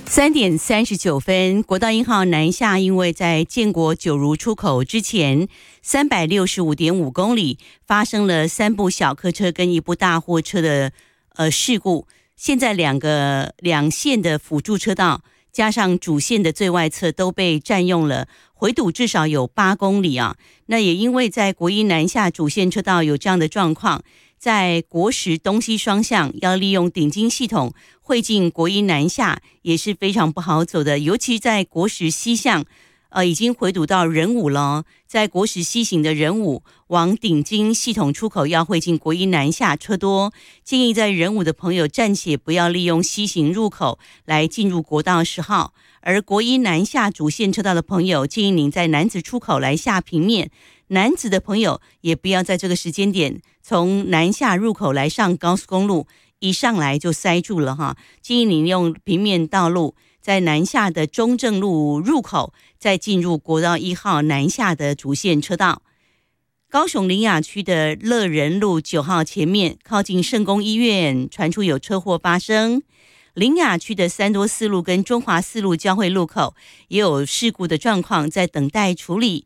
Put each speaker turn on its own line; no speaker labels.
3:39，国道1号南下，因为在建国九如出口之前365.5公里发生了3部小客车跟1部大货车的事故，现在两线的辅助车道加上主线的最外侧都被占用了，回堵至少有8公里啊。那也因为在国一南下主线车道有这样的状况，在国十东西双向要利用顶金系统汇进国一南下也是非常不好走的，尤其在国十西向已经回堵到仁武了，在国十西行的仁武往顶金系统出口要汇进国一南下车多，建议在仁武的朋友暂且不要利用西行入口来进入国道10号，而国一南下主线车道的朋友建议您在楠梓出口来下平面，楠梓的朋友也不要在这个时间点从南下入口来上高速公路，一上来就塞住了哈，建议您用平面道路在南下的中正路入口再进入国道1号南下的主线车道。高雄苓雅区的乐仁路9号前面靠近圣公医院传出有车祸发生，苓雅区的三多四路跟中华四路交汇路口也有事故的状况在等待处理，